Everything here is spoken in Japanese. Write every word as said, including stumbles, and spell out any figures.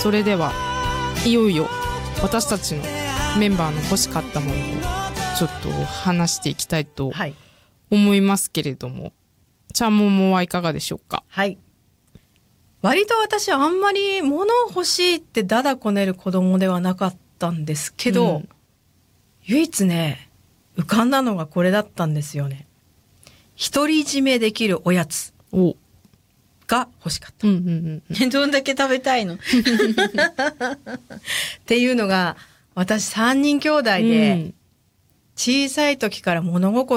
それではいよいよ私たちのメンバーの欲しかったものをちょっと話していきたいと思いますけれども、はい、ちゃんももはいかがでしょうか？ はい。割と私はあんまり物欲しいってだだこねる子供ではなかったんですけど、うん、唯一ね、浮かんだのがこれだったんですよね。独り占めできるおやつが欲しかった。うんうんうん、 どんだけ食べたいのっていうのが、私さんにん兄弟で、小さい時から物心